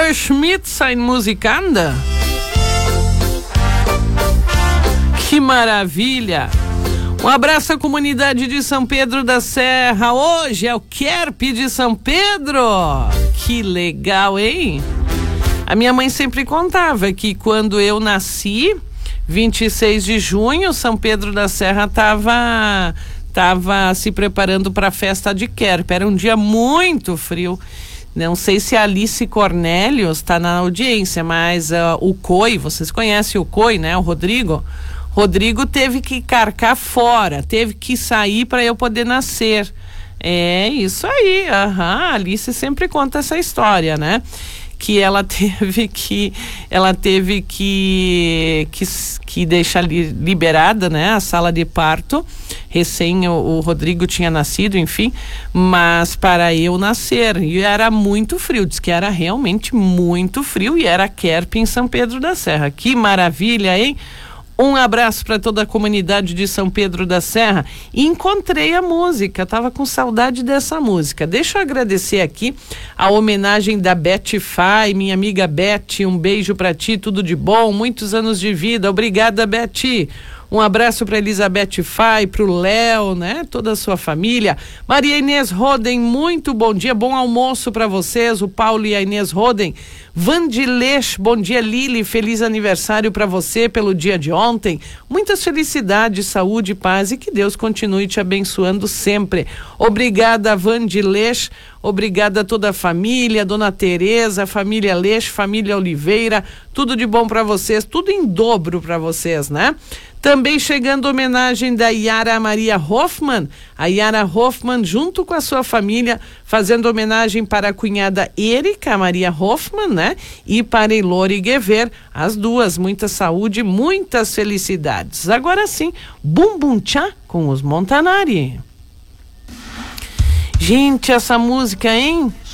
Uwe Schmidt sein Musikanda. Que maravilha! Um abraço à comunidade de São Pedro da Serra. Hoje é o Kerp de São Pedro. Que legal, hein? A minha mãe sempre contava que quando eu nasci, 26 de junho, São Pedro da Serra estava se preparando para a festa de Kerp. Era um dia muito frio. Não sei se a Alice Cornelius está na audiência, mas o Coi, vocês conhecem o Coi, né? O Rodrigo. Rodrigo teve que carcar fora, teve que sair para eu poder nascer. É isso aí, a Alice sempre conta essa história, né? Que ela teve que deixar liberada, né, a sala de parto, recém o Rodrigo tinha nascido, enfim, mas para eu nascer, e era muito frio, diz que era realmente muito frio, e era Kerp em São Pedro da Serra. Que maravilha, hein? Um abraço para toda a comunidade de São Pedro da Serra. Encontrei a música, tava com saudade dessa música. Deixa eu agradecer aqui a homenagem da Beth Fai, minha amiga Beth, um beijo para ti, tudo de bom, muitos anos de vida. Obrigada, Beth. Um abraço para Elizabeth Fai, para o Léo, né? Toda a sua família. Maria Inês Roden, muito bom dia, bom almoço para vocês, o Paulo e a Inês Roden. Vandilês, bom dia, Lili, feliz aniversário para você pelo dia de ontem. Muitas felicidades, saúde, paz e que Deus continue te abençoando sempre. Obrigada, Vandilês, obrigada a toda a família, Dona Tereza, família Leix, família Oliveira, tudo de bom para vocês, tudo em dobro para vocês, né? Também chegando homenagem da Yara Maria Hoffmann, a Yara Hoffmann junto com a sua família, fazendo homenagem para a cunhada Erika Maria Hoffmann, né? E para Ilori Guever, as duas, muita saúde, muitas felicidades. Agora sim, Bum Bum Tchá com os Montanari. Gente, essa música, hein?